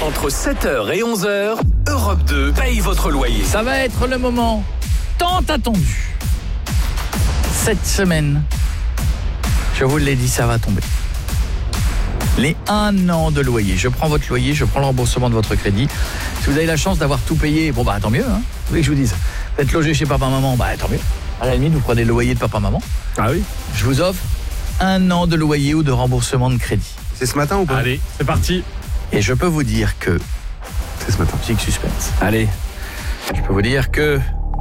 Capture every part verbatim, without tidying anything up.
Entre sept heures et onze heures, Europe deux paye votre loyer. Ça va être le moment tant attendu. Cette semaine, je vous l'ai dit, ça va tomber. Les un an de loyer. Je prends votre loyer, je prends le remboursement de votre crédit. Si vous avez la chance d'avoir tout payé, bon bah tant mieux. Hein. Vous voulez que je vous dise, vous êtes logé chez papa-maman, bah tant mieux. À la limite, vous prenez le loyer de papa-maman. Ah oui. Je vous offre un an de loyer ou de remboursement de crédit. C'est ce matin ou pas? Allez, c'est parti. Et je peux vous dire que... C'est ce matin. Musique suspense. Allez. Je peux vous dire que...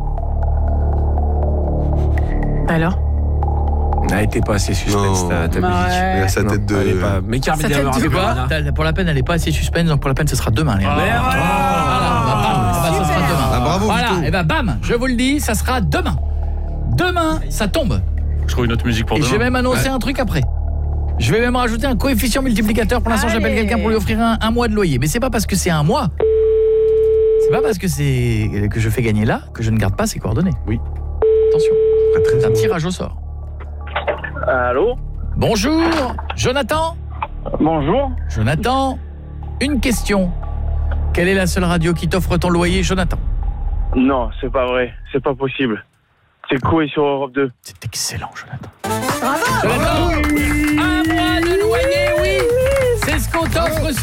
Alors Elle était pas assez suspense, Non. ta, ta Bah musique. ouais. Il a sa Non, tête de... elle est pas... Mais Carmen Sa tête Diamant, de c'est quoi pas- T'as- pour la peine, elle n'est pas assez suspense, donc pour la peine, ce sera demain. Les gars. Mais voilà. Voilà, bah, bam, bah, ça sera Super. demain. Ah, bravo, Voilà, Vito. et ben bam, je vous le dis, ça sera demain. Demain, ça tombe. Je trouve une autre musique pour Et demain. je vais même annoncer Ouais. un truc après. Je vais même rajouter un coefficient multiplicateur. Pour l'instant, j'appelle Allez. quelqu'un pour lui offrir un, un mois de loyer. Mais c'est pas parce que c'est un mois. C'est pas parce que c'est que je fais gagner là que je ne garde pas ses coordonnées. Oui. Attention, Très, très c'est un fort. tirage au sort. Allô? Bonjour, Jonathan. Bonjour. Jonathan, une question. Quelle est la seule radio qui t'offre ton loyer, Jonathan? Non, c'est pas vrai. C'est pas possible. C'est Coué sur Europe deux. C'est excellent, Jonathan. Bravo. Jonathan, un mois de loyer, oui. C'est ce qu'on t'offre.